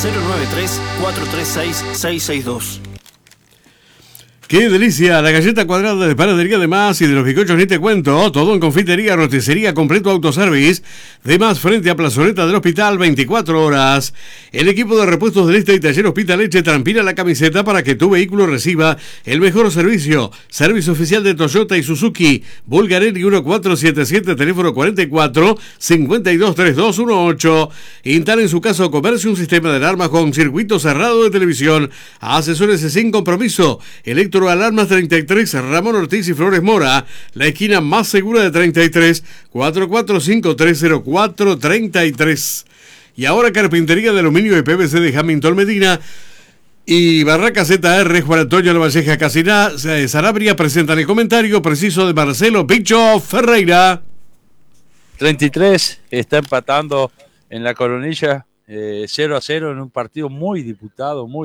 093-436-662. ¡Qué delicia! La galleta cuadrada de Panadería de Más y de los bizcochos ni te cuento. Todo en confitería, roticería, completo autoservice. De Más frente a Plazoleta del Hospital, 24 horas. El equipo de repuestos del Este y Taller Hospitaleche transpira la camiseta para que tu vehículo reciba el mejor servicio. Servicio oficial de Toyota y Suzuki. Bulgarelli 1477, teléfono 44 52 3218. Instale en su casa o comercio un sistema de alarmas con circuito cerrado de televisión. Asesores sin compromiso. Alarmas 33, Ramón Ortiz y Flores Mora, la esquina más segura de 33, 445-304-33. Y ahora Carpintería de Aluminio y PVC de Hamilton Medina y Barraca ZR, Juan Antonio La Valleja Casiná, Sanabria presentan el comentario preciso de Marcelo Picho Ferreira. 33 está empatando en la Coronilla 0-0 en un partido muy disputado, muy